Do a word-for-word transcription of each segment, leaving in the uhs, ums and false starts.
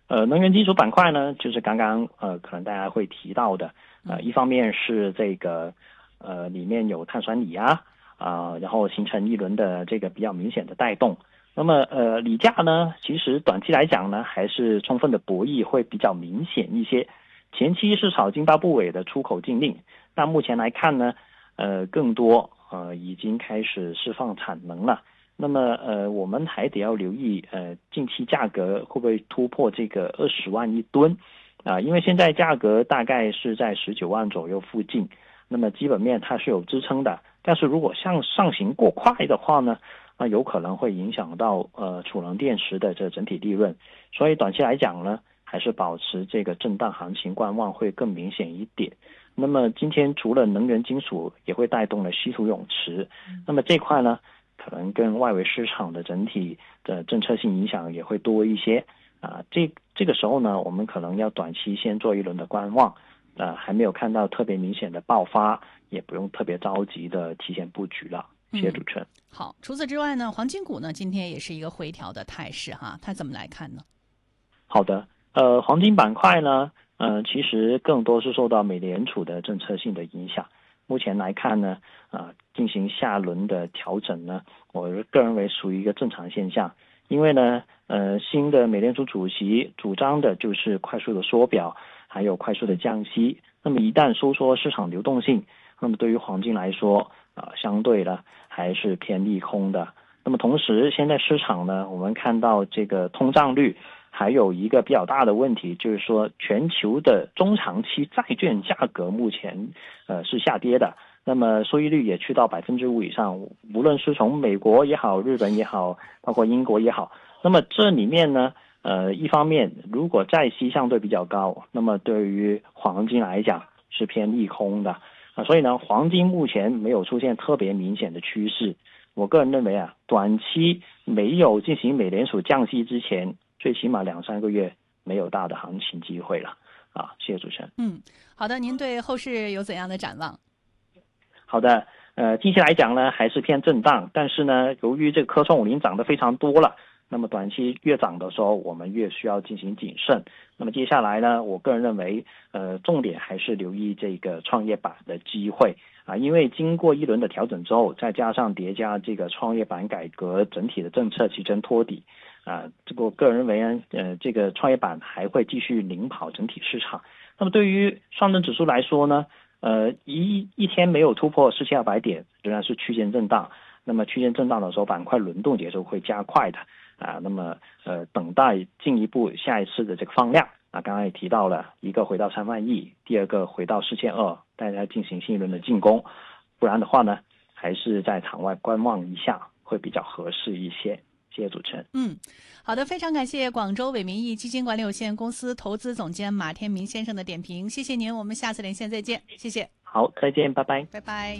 呃，能源基础板块呢，就是刚刚呃，可能大家会提到的，呃，一方面是这个呃里面有碳酸锂啊，啊、呃，然后形成一轮的这个比较明显的带动。那么呃，锂价呢，其实短期来讲呢，还是充分的博弈会比较明显一些。前期是炒津巴布韦的出口禁令，但目前来看呢，呃，更多呃已经开始释放产能了。那么呃，我们还得要留意呃，近期价格会不会突破这个二十万一吨啊、呃？因为现在价格大概是在十九万左右附近，那么基本面它是有支撑的。但是如果向上行过快的话呢，那有可能会影响到呃储能电池的这整体利润。所以短期来讲呢，还是保持这个震荡行情观望会更明显一点。那么今天除了能源金属，也会带动了稀土永磁。那么这块呢，可能跟外围市场的整体的政策性影响也会多一些啊。这这个时候呢，我们可能要短期先做一轮的观望，呃，还没有看到特别明显的爆发，也不用特别着急的提前布局了。谢谢主持人。 嗯、好，除此之外呢，黄金股呢今天也是一个回调的态势哈，它怎么来看呢？ 好的，呃，黄金板块呢，呃，其实更多是受到美联储的政策性的影响。目前来看呢，啊、呃，进行下轮的调整呢，我个人认为属于一个正常现象。因为呢，呃，新的美联储主席主张的就是快速的缩表，还有快速的降息。那么一旦收缩市场流动性，那么对于黄金来说，啊、呃，相对的还是偏利空的。那么同时，现在市场呢，我们看到这个通胀率。还有一个比较大的问题，就是说全球的中长期债券价格目前呃是下跌的，那么收益率也去到百分之五以上，无论是从美国也好、日本也好，包括英国也好，那么这里面呢，呃，一方面如果债息相对比较高，那么对于黄金来讲是偏利空的啊，所以呢，黄金目前没有出现特别明显的趋势。我个人认为啊，短期没有进行美联储降息之前，最起码两三个月没有大的行情机会了啊！谢谢主持人。 嗯，好的，您对后市有怎样的展望？ 好的，呃，近期来讲呢，还是偏震荡，但是呢，由于这个科创五零涨得非常多了，那么短期越涨的时候，我们越需要进行谨慎。那么接下来呢，我个人认为，呃，重点还是留意这个创业板的机会啊，因为经过一轮的调整之后，再加上叠加这个创业板改革整体的政策起针托底。啊，这个我个人认为呢，呃，这个创业板还会继续领跑整体市场。那么对于上证指数来说呢，呃，一一天没有突破四千二百点，仍然是区间震荡。那么区间震荡的时候，板块轮动节奏会加快的啊。那么呃，等待进一步下一次的这个放量啊，刚刚也提到了，一个回到三万亿，第二个回到四千二，大家进行新一轮的进攻。不然的话呢，还是在场外观望一下会比较合适一些。谢谢主持人。 嗯，好的，非常感谢广州伟民益基金管理有限公司投资总监马天明先生的点评，谢谢您，我们下次连线再见，谢谢。 好，再见，拜拜。 拜拜。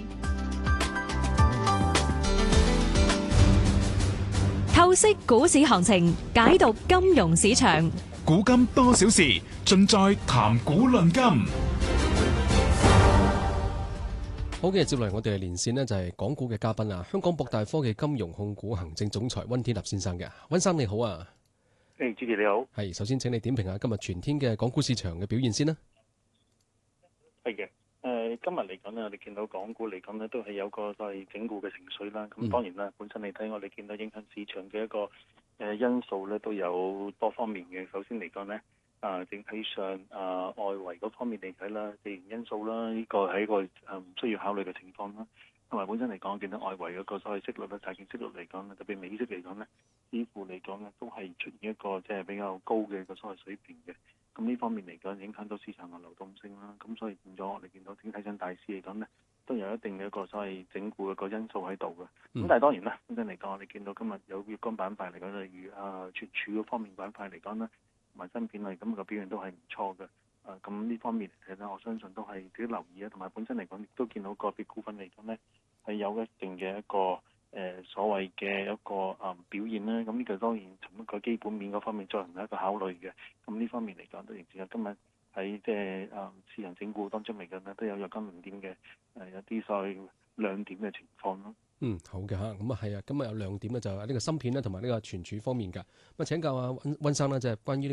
透析股市行情，解讀金融市場， 古今多少事，盡在談股論金。 好嘅，接落嚟我哋嘅連線呢就係港股嘅嘉賓啊，香港博大科技金融控股行政總裁溫天納先生嘅。溫生你好啊。 誒，主持你好。 係，首先請你點評下今日全天嘅港股市場嘅表現先啦。 係嘅，誒、呃、今日嚟講呢，我哋見到港股嚟講呢，都係有個所謂整固嘅情緒啦。咁當然啦，本身你睇我哋見到影響市場嘅一個誒、呃、因素咧，都有多方面嘅。首先嚟講呢。啊，整體上啊，外圍嗰方面嚟睇啦，地緣因素啦，呢、這個係一個誒唔需要考慮嘅情況啦。同埋本身嚟講，見到外圍嗰個所謂息率咧，債券息率嚟講咧，特別美息嚟講咧，似乎嚟講咧都係出現一個即係比較高嘅一個所謂水平嘅。咁呢方面嚟講，影響到市場嘅流動性啦。咁所以變咗我哋見到整體上大市嚟講咧，都有一定嘅一個所謂整固嘅個因素喺度嘅。咁、嗯、但係當然啦，本身嚟講，我哋見到今日有月光板塊嚟講，例如啊存儲嗰方面板塊嚟講咧。同埋芯片類咁個表現都係唔錯嘅，誒咁呢方面嚟睇咧，我相信都係幾留意啊。同埋本身嚟講，亦都見到個別股份嚟講咧，係有一定嘅一個誒、呃、所謂嘅一個誒、呃、表現啦。咁呢個當然從一個基本面嗰方面進行一個考慮嘅。咁呢方面嚟講，都仍然有今日喺即係誒市場整固當中嚟講咧，都有若干零點嘅誒、呃、有啲所謂亮點嘅情況咯。 嗯，好嘅嚇，咁啊係啊，今日有亮點咧，就係呢個芯片咧，同埋呢個存儲方面㗎。咁啊請教下溫溫生啦，就係關於呢、這個。